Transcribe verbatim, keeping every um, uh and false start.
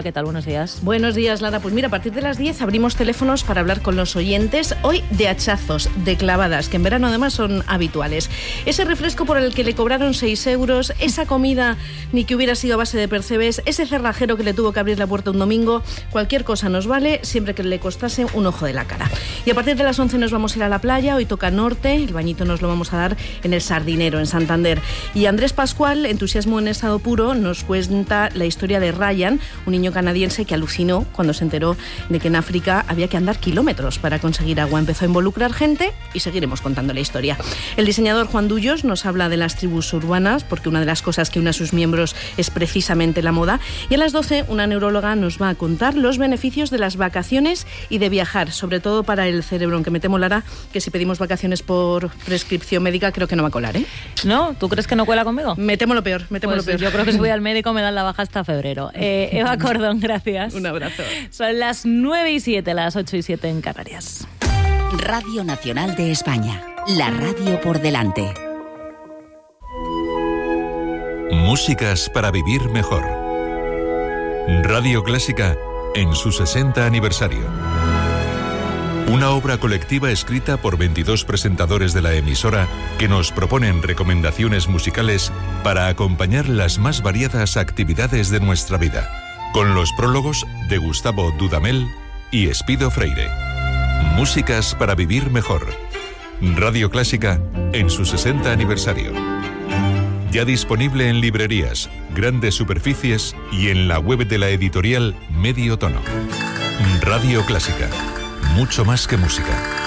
¿qué tal? Buenos días. Buenos días, Lara. Pues mira, a partir de las diez abrimos teléfonos para hablar con los oyentes. Hoy de hachazos, de clavadas, que en verano además son habituales. Ese refresco por el que le cobraron seis euros, esa comida ni que hubiera sido a base de percebes, ese cerrajero que le tuvo que abrir la puerta un domingo, cualquier cosa nos vale siempre que le costase un ojo de la cara. Y a partir de las once nos vamos a ir a la playa. Hoy toca norte, el bañito nos lo vamos a dar en el Sardinero, en Santander. Y Andrés Pascual, entusiasmo en estado puro, nos cuenta la historia de Ryan, un niño canadiense que alucinó cuando se enteró de que en África había que andar kilómetros para conseguir agua. Empezó a involucrar gente y seguiremos contando la historia. El diseñador Juan Dullos nos habla de las tribus urbanas, porque una de las cosas que une a sus miembros es precisamente la moda. Y a las doce una neuróloga nos va a contar los beneficios de las vacaciones y de viajar, sobre todo para el cerebro, aunque me temo, Lara, que si pedimos vacaciones por prescripción médica creo que no va a colar, ¿eh? ¿No? ¿Tú crees que no cuela conmigo? Me temo lo peor, me temo pues lo peor. Yo creo que si voy al médico me dan la baja hasta febrero. Eh, Eva Cordón, gracias. Un abrazo. Son las nueve y siete, las ocho y siete en Canarias. Radio Nacional de España, la radio por delante. Músicas para vivir mejor. Radio Clásica en su sesenta aniversario. Una obra colectiva escrita por veintidós presentadores de la emisora que nos proponen recomendaciones musicales para acompañar las más variadas actividades de nuestra vida, con los prólogos de Gustavo Dudamel y Espido Freire. Músicas para vivir mejor. Radio Clásica en su sesenta aniversario. Ya disponible en librerías, grandes superficies y en la web de la editorial Medio Tono. Radio Clásica. Mucho más que música.